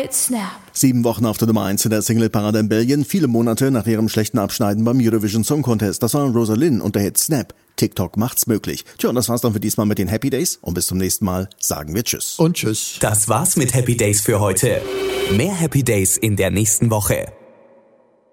Hit Snap. 7 Wochen auf der Nummer 1 in der Singleparade in Belgien, viele Monate nach ihrem schlechten Abschneiden beim Eurovision Song Contest. Das war Rosalind und der Hit Snap. TikTok macht's möglich. Tja, und das war's dann für diesmal mit den Happy Days. Und bis zum nächsten Mal sagen wir Tschüss. Und Tschüss. Das war's mit Happy Days für heute. Mehr Happy Days in der nächsten Woche.